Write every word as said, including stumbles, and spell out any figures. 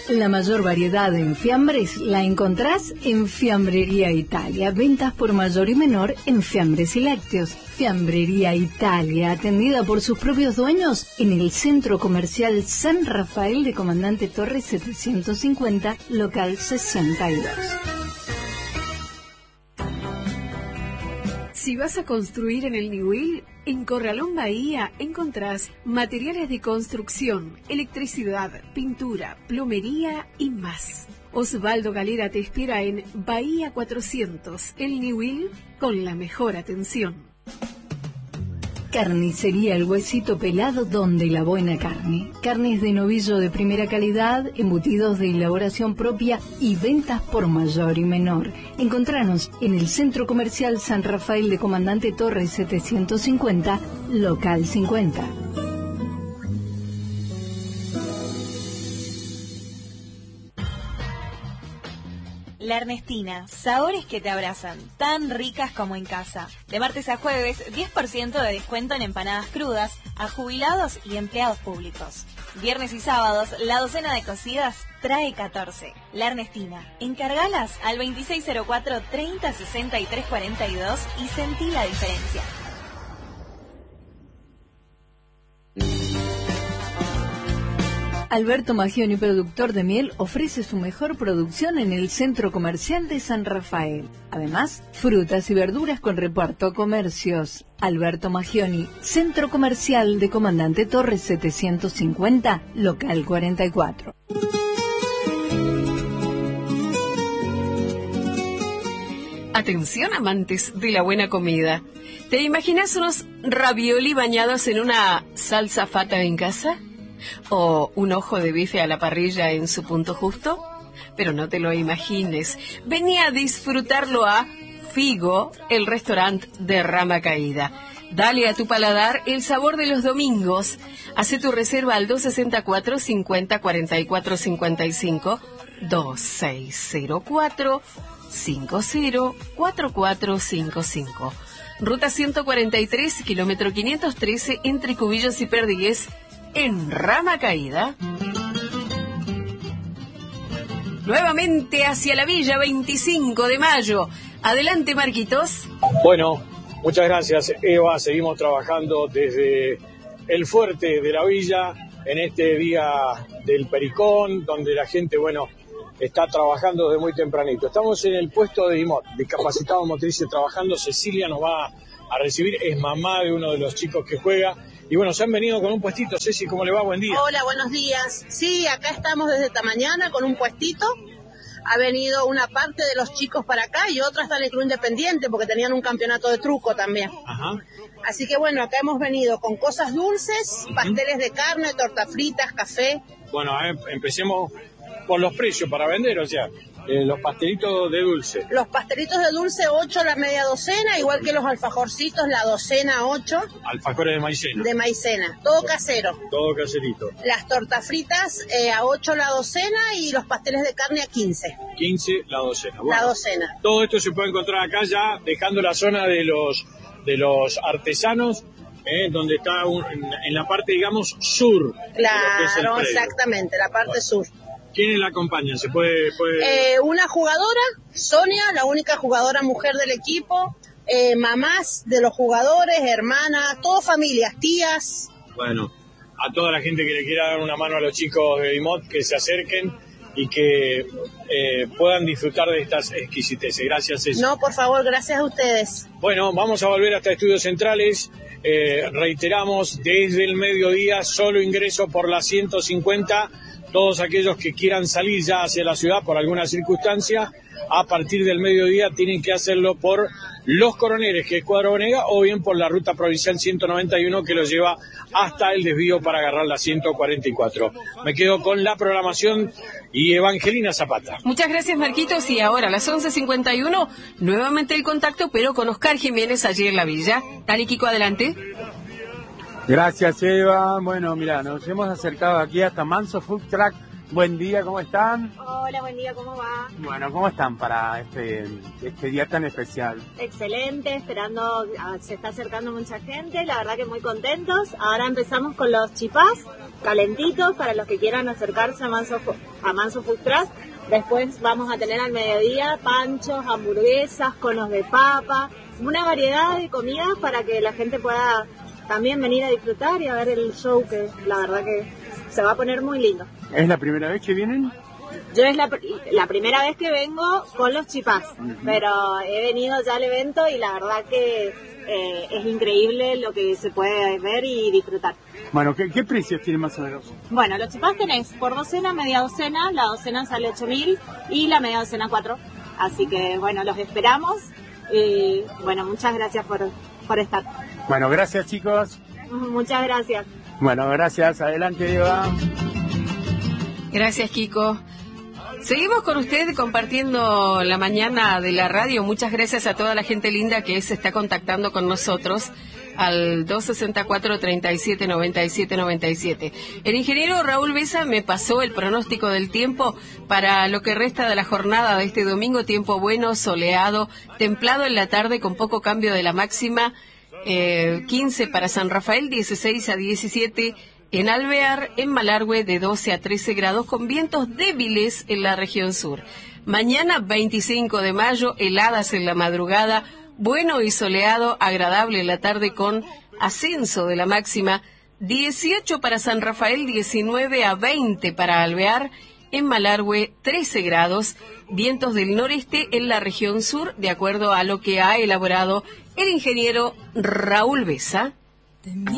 La mayor variedad en fiambres la encontrás en Fiambrería Italia. Ventas por mayor y menor en fiambres y lácteos. Fiambrería Italia, atendida por sus propios dueños en el Centro Comercial San Rafael de Comandante Torres setecientos cincuenta, local sesenta y dos. Si vas a construir en el Niwil, en Corralón Bahía encontrás materiales de construcción, electricidad, pintura, plomería y más. Osvaldo Galera te espera en Bahía cuatrocientos, el Niwil, con la mejor atención. Carnicería El Huesito Pelado, donde la buena carne. Carnes de novillo de primera calidad, embutidos de elaboración propia y ventas por mayor y menor. Encontranos en el Centro Comercial San Rafael de Comandante Torres setecientos cincuenta, local cincuenta. La Ernestina, sabores que te abrazan, tan ricas como en casa. De martes a jueves, diez por ciento de descuento en empanadas crudas a jubilados y empleados públicos. Viernes y sábados, la docena de cocidas trae catorce. La Ernestina, encargalas al veintiséis cero cuatro, treinta, sesenta y tres cuarenta y dos y sentí la diferencia. Alberto Maggioni, productor de miel, ofrece su mejor producción en el Centro Comercial de San Rafael. Además, frutas y verduras con reparto, comercios. Alberto Maggioni, Centro Comercial de Comandante Torres setecientos cincuenta, local cuarenta y cuatro. Atención, amantes de la buena comida. ¿Te imaginas unos ravioli bañados en una salsa fata en casa? ¿O un ojo de bife a la parrilla en su punto justo? Pero no te lo imagines. Vení a disfrutarlo a Figo, el restaurante de Rama Caída. Dale a tu paladar el sabor de los domingos. Hace tu reserva al dos sesenta y cuatro, cincuenta, cuarenta y cuatro cincuenta y cinco, dos seis cero cuatro, cincuenta, cuarenta y cuatro cincuenta y cinco. Ruta ciento cuarenta y tres, kilómetro quinientos trece, entre Cubillos y Perdigues, en Rama Caída. Nuevamente hacia la Villa, veinticinco de mayo. Adelante, Marquitos. Bueno, muchas gracias, Eva. Seguimos trabajando desde el fuerte de la Villa en este día del Pericón, donde la gente, bueno, está trabajando desde muy tempranito. Estamos en el puesto de IMOT, discapacitados motrices, trabajando. Cecilia nos va a recibir, es mamá de uno de los chicos que juega. Y bueno, se han venido con un puestito. Ceci, ¿cómo le va? Buen día. Hola, buenos días. Sí, acá estamos desde esta mañana con un puestito. Ha venido una parte de los chicos para acá y otra está en el Club Independiente porque tenían un campeonato de truco también. Ajá. Así que bueno, acá hemos venido con cosas dulces, uh-huh. pasteles de carne, tortas fritas, café. Bueno, eh, empecemos por los precios para vender, o sea, eh, los pastelitos de dulce. Los pastelitos de dulce, ocho la media docena, igual que los alfajorcitos, la docena, ocho. Alfajores de maicena. De maicena, todo casero. Todo caserito. Las tortas fritas eh, a ocho la docena y los pasteles de carne a quince. quince la docena. Bueno, la docena. Todo esto se puede encontrar acá ya, dejando la zona de los, de los artesanos, eh, donde está un, en, en la parte, digamos, sur. Claro, exactamente, la parte bueno. sur. ¿Quiénes la acompañan? ¿Se puede...? puede... Eh, una jugadora, Sonia, la única jugadora mujer del equipo, eh, mamás de los jugadores, hermanas, todo familias, tías. Bueno, a toda la gente que le quiera dar una mano a los chicos de IMOT, que se acerquen y que eh, puedan disfrutar de estas exquisiteces. Gracias, Ceci. No, por favor, gracias a ustedes. Bueno, vamos a volver hasta Estudios Centrales. Eh, reiteramos, desde el mediodía, solo ingreso por la ciento cincuenta. Todos aquellos que quieran salir ya hacia la ciudad por alguna circunstancia, a partir del mediodía tienen que hacerlo por Los Coroneles, que es Cuadro Bonega, o bien por la ruta provincial ciento noventa y uno, que los lleva hasta el desvío para agarrar la ciento cuarenta y cuatro. Me quedo con la programación y Evangelina Zapata. Muchas gracias, Marquitos. Y ahora a las once cincuenta y uno, nuevamente el contacto, pero con Oscar Jiménez allí en la Villa. Dale, Kiko, adelante. Gracias, Eva. Bueno, mira, nos hemos acercado aquí hasta Manso Food Truck. Buen día, ¿cómo están? Hola, buen día, ¿cómo va? Bueno, ¿cómo están para este, este día tan especial? Excelente, esperando, se está acercando mucha gente, la verdad que muy contentos. Ahora empezamos con los chipás, calentitos para los que quieran acercarse a Manso, a Manso Food Truck. Después vamos a tener al mediodía panchos, hamburguesas, conos de papa, una variedad de comidas para que la gente pueda también venir a disfrutar y a ver el show, que la verdad que se va a poner muy lindo. ¿Es la primera vez que vienen? Yo es la, la primera vez que vengo con los chipás, uh-huh. pero he venido ya al evento y la verdad que eh, es increíble lo que se puede ver y disfrutar. Bueno, ¿qué, qué precios tienen más o menos? Bueno, los chipás tenés por docena, media docena, la docena sale ocho mil y la media docena cuatro. Así que bueno, los esperamos y bueno, muchas gracias por, por estar. Bueno, gracias chicos. Muchas gracias. Bueno, gracias. Adelante, Eva. Gracias, Kiko. Seguimos con usted compartiendo la mañana de la radio. Muchas gracias a toda la gente linda que se está contactando con nosotros al dos sesenta y cuatro, treinta y siete, noventa y siete, noventa y siete. El ingeniero Raúl Besa me pasó el pronóstico del tiempo para lo que resta de la jornada de este domingo. Tiempo bueno, soleado, templado en la tarde con poco cambio de la máxima. Eh, quince para San Rafael, dieciséis a diecisiete en Alvear, en Malargüe de doce a trece grados con vientos débiles en la región sur. Mañana veinticinco de mayo, heladas en la madrugada, bueno y soleado, agradable en la tarde con ascenso de la máxima, dieciocho para San Rafael, diecinueve a veinte para Alvear, en Malargüe trece grados, vientos del noreste en la región sur, de acuerdo a lo que ha elaborado el ingeniero Raúl Besa.